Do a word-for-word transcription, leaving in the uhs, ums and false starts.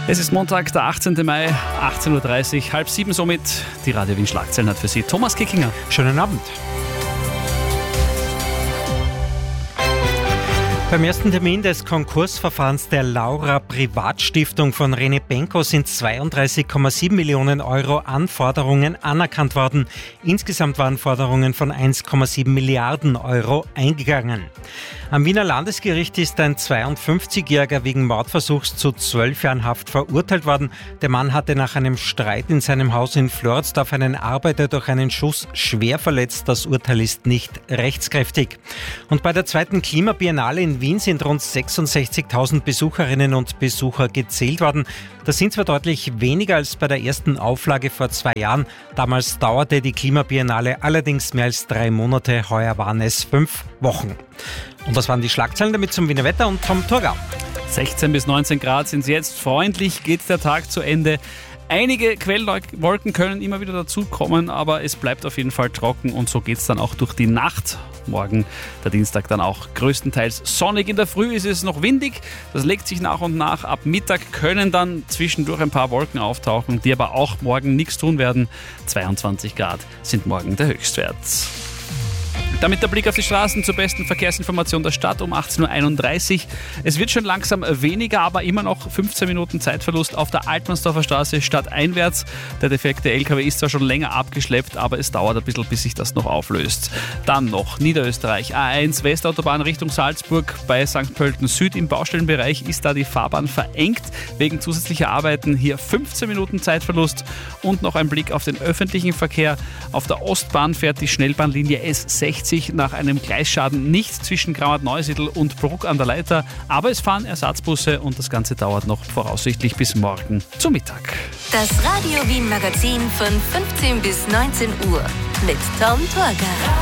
Es ist Montag, der achtzehnten Mai, achtzehn Uhr dreißig, halb sieben somit. Die Radio Wien Schlagzeilen hat für Sie Thomas Kickinger. Schönen Abend. Beim ersten Termin des Konkursverfahrens der Laura Privatstiftung von René Benko sind zweiunddreißig Komma sieben Millionen Euro an Forderungen anerkannt worden. Insgesamt waren Forderungen von eins Komma sieben Milliarden Euro eingegangen. Am Wiener Landesgericht ist ein zweiundfünfzigjähriger wegen Mordversuchs zu zwölf Jahren Haft verurteilt worden. Der Mann hatte nach einem Streit in seinem Haus in Floridsdorf einen Arbeiter durch einen Schuss schwer verletzt. Das Urteil ist nicht rechtskräftig. Und bei der zweiten Klimabiennale in Wien sind rund sechsundsechzigtausend Besucherinnen und Besucher gezählt worden. Das sind zwar deutlich weniger als bei der ersten Auflage vor zwei Jahren. Damals dauerte die Klimabiennale allerdings mehr als drei Monate. Heuer waren es fünf Wochen. Und das waren die Schlagzeilen, damit zum Wiener Wetter und Tom Thurgau. sechzehn bis neunzehn Grad sind es jetzt. Freundlich geht der Tag zu Ende. Einige Quellwolken können immer wieder dazukommen, aber es bleibt auf jeden Fall trocken und so geht es dann auch durch die Nacht. Morgen, der Dienstag, dann auch größtenteils sonnig. In der Früh ist es noch windig, das legt sich nach und nach. Ab Mittag können dann zwischendurch ein paar Wolken auftauchen, die aber auch morgen nichts tun werden. zweiundzwanzig Grad sind morgen der Höchstwert. Damit der Blick auf die Straßen zur besten Verkehrsinformation der Stadt um achtzehn Uhr einunddreißig. Es wird schon langsam weniger, aber immer noch fünfzehn Minuten Zeitverlust auf der Altmannsdorfer Straße stadteinwärts. Der defekte L K W ist zwar schon länger abgeschleppt, aber es dauert ein bisschen, bis sich das noch auflöst. Dann noch Niederösterreich A eins Westautobahn Richtung Salzburg. Bei Sankt Pölten Süd im Baustellenbereich ist da die Fahrbahn verengt. Wegen zusätzlicher Arbeiten hier fünfzehn Minuten Zeitverlust. Und noch ein Blick auf den öffentlichen Verkehr. Auf der Ostbahn fährt die Schnellbahnlinie S sechzig nach einem Gleisschaden nicht zwischen Grauert-Neusiedl und Bruck an der Leiter, aber es fahren Ersatzbusse und das Ganze dauert noch voraussichtlich bis morgen zu Mittag. Das Radio Wien Magazin von fünfzehn bis neunzehn Uhr mit Tom Thurgau.